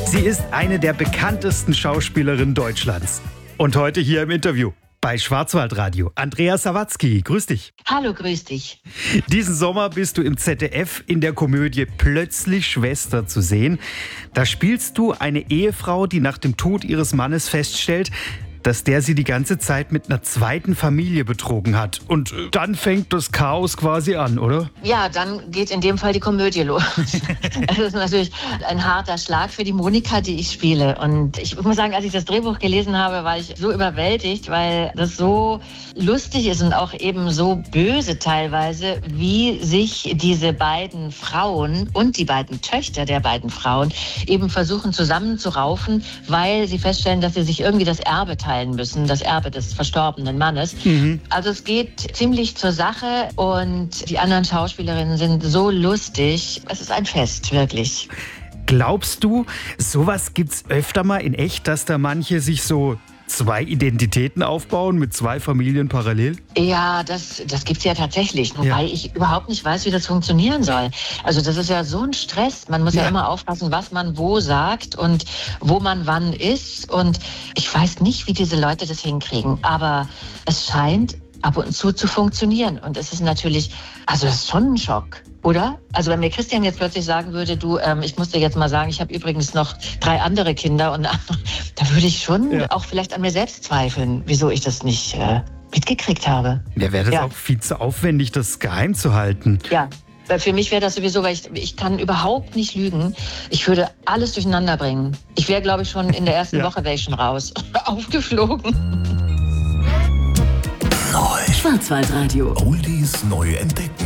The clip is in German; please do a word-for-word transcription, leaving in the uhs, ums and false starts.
Sie ist eine der bekanntesten Schauspielerinnen Deutschlands. Und heute hier im Interview bei Schwarzwaldradio. Andrea Sawatzki, grüß dich. Hallo, grüß dich. Diesen Sommer bist du im Z D F in der Komödie Plötzlich Schwester zu sehen. Da spielst du eine Ehefrau, die nach dem Tod ihres Mannes feststellt, dass der sie die ganze Zeit mit einer zweiten Familie betrogen hat. Und dann fängt das Chaos quasi an, oder? Ja, dann geht in dem Fall die Komödie los. Das ist natürlich ein harter Schlag für die Monika, die ich spiele. Und ich muss sagen, als ich das Drehbuch gelesen habe, war ich so überwältigt, weil das so lustig ist und auch eben so böse teilweise, wie sich diese beiden Frauen und die beiden Töchter der beiden Frauen eben versuchen zusammenzuraufen, weil sie feststellen, dass sie sich irgendwie das Erbe teilen müssen, das Erbe des verstorbenen Mannes. Mhm. Also es geht ziemlich zur Sache und die anderen Schauspielerinnen sind so lustig. Es ist ein Fest, wirklich. Glaubst du, sowas gibt's öfter mal in echt, dass da manche sich so zwei Identitäten aufbauen mit zwei Familien parallel? Ja, das, das gibt's ja tatsächlich. Wobei ja. ich überhaupt nicht weiß, wie das funktionieren soll. Also das ist ja so ein Stress. Man muss ja. ja immer aufpassen, was man wo sagt und wo man wann ist. Und ich weiß nicht, wie diese Leute das hinkriegen. Aber es scheint ab und zu zu funktionieren. Und es ist natürlich, also das ist schon ein Schock. Oder? Also wenn mir Christian jetzt plötzlich sagen würde, du, ähm, ich muss dir jetzt mal sagen, ich habe übrigens noch drei andere Kinder und da würde ich schon ja. auch vielleicht an mir selbst zweifeln, wieso ich das nicht äh, mitgekriegt habe. Ja, wäre das ja. auch viel zu aufwendig, das geheim zu halten. Ja. Für mich wäre das sowieso, weil ich, ich kann überhaupt nicht lügen. Ich würde alles durcheinander bringen. Ich wäre, glaube ich, schon in der ersten ja. Woche wäre ich schon raus. Aufgeflogen. Neu. Schwarzwaldradio. Oldies neu entdeckt.